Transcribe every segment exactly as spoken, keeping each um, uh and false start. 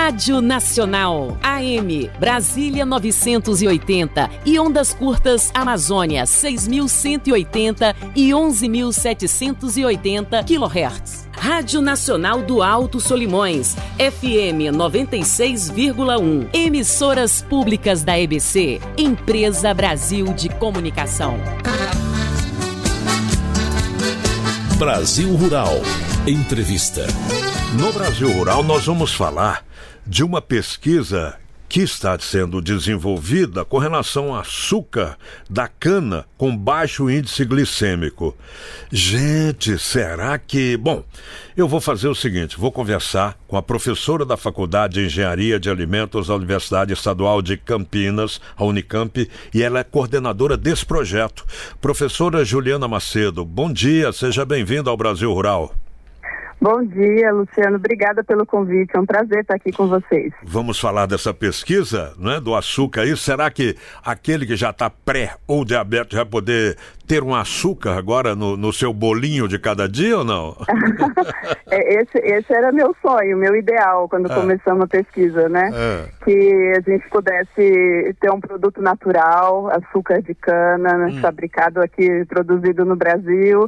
Rádio Nacional, A M, Brasília novecentos e oitenta e ondas curtas Amazônia seis mil cento e oitenta e onze mil setecentos e oitenta quilohertz. Rádio Nacional do Alto Solimões, F M noventa e seis vírgula um. Emissoras públicas da E B C, Empresa Brasil de Comunicação. Brasil Rural. Entrevista. No Brasil Rural nós vamos falar de uma pesquisa que está sendo desenvolvida com relação ao açúcar da cana com baixo índice glicêmico. Gente, será que... Bom, eu vou fazer o seguinte, vou conversar com a professora da Faculdade de Engenharia de Alimentos da Universidade Estadual de Campinas, a Unicamp, e ela é coordenadora desse projeto. Professora Juliana Macedo, bom dia, seja bem-vinda ao Brasil Rural. Bom dia, Luciano. Obrigada pelo convite. É um prazer estar aqui com vocês. Vamos falar dessa pesquisa, né, do açúcar aí. Será que aquele que já está pré ou diabético vai poder ter um açúcar agora no, no seu bolinho de cada dia ou não? esse, esse era meu sonho, meu ideal quando é. começamos a pesquisa, né? É. Que a gente pudesse ter um produto natural, açúcar de cana, hum. fabricado aqui, produzido no Brasil,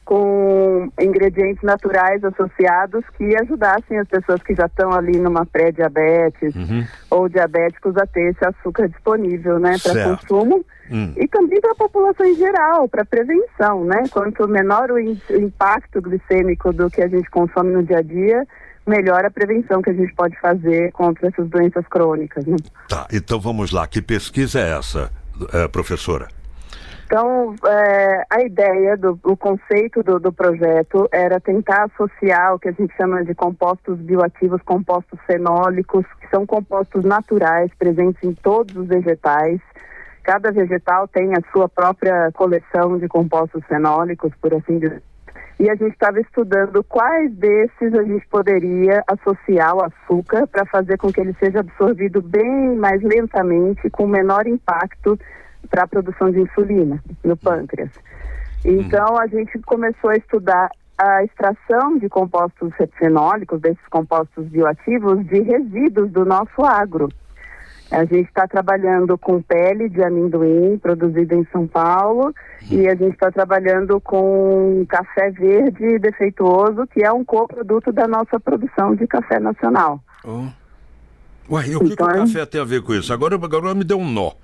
com ingredientes naturais associados que ajudassem as pessoas que já estão ali numa pré-diabetes uhum. ou diabéticos a ter esse açúcar disponível, né, para consumo hum. e também para a população em geral, para prevenção, né? Quanto menor o, in- o impacto glicêmico do que a gente consome no dia a dia, melhor a prevenção que a gente pode fazer contra essas doenças crônicas, né? Tá, então vamos lá, que pesquisa é essa, é, professora? Então, é, a ideia, do, o conceito do, do projeto era tentar associar o que a gente chama de compostos bioativos, compostos fenólicos, que são compostos naturais presentes em todos os vegetais. Cada vegetal tem a sua própria coleção de compostos fenólicos, por assim dizer. E a gente estava estudando quais desses a gente poderia associar ao açúcar para fazer com que ele seja absorvido bem mais lentamente, com menor impacto para a produção de insulina no pâncreas. Então, a gente começou a estudar a extração de compostos fenólicos, desses compostos bioativos, de resíduos do nosso agro. A gente está trabalhando com pele de amendoim, produzida em São Paulo, e a gente está trabalhando com café verde defeituoso, que é um coproduto da nossa produção de café nacional. Oh. Ué, e o que, então, que o café tem a ver com isso? Agora, agora me deu um nó.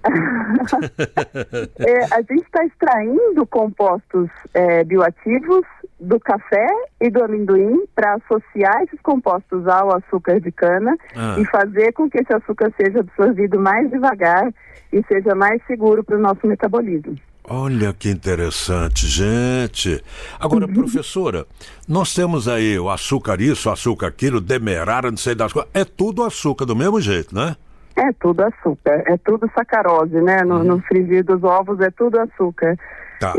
é, a gente está extraindo compostos é, bioativos do café e do amendoim para associar esses compostos ao açúcar de cana ah. e fazer com que esse açúcar seja absorvido mais devagar e seja mais seguro para o nosso metabolismo. Olha que interessante, gente. Agora, professora, nós temos aí o açúcar isso, o açúcar aquilo, demerara, não sei das coisas. É tudo açúcar do mesmo jeito, né? É tudo açúcar, é tudo sacarose, né? No, hum. no frigir dos ovos é tudo açúcar. Tá.